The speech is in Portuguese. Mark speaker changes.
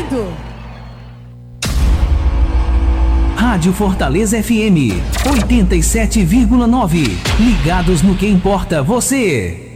Speaker 1: ligado.
Speaker 2: Rádio Fortaleza FM 87,9. Ligados no que importa você.